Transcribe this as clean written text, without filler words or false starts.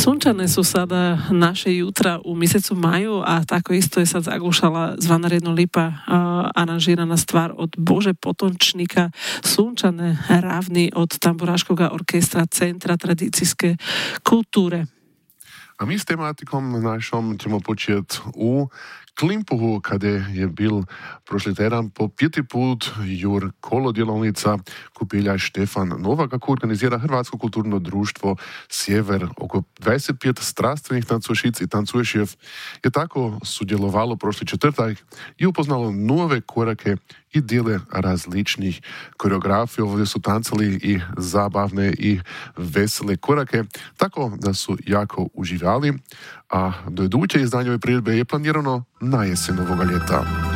Sunčané sú sada naše jutra u mjesecu maju, a tako isto je sad zaglušala Zvana Redno Lipa, aranžirana stvar od Bože Potončnika, Sunčané ravni od Tamburaškoga orkestra Centra tradicijske kulture. A my s tematikom našom ćemo početi u Klimpuhu, kada je bil prošli teden po 5. put Jur kolodjelovnica Kupelja Štefan Novak, kako organizira Hrvatsko kulturno društvo Sjever. Oko 25 strastvenih tancošic i tancušev je tako sudjelovalo prošli četvrtak i upoznalo nove korake i dijele različnih koreografija. Ovdje su tancali i zabavne i vesele korake, tako da su jako uživali. A do iduće izdanje ove priredbe je planirano na jesen ovoga ljeta.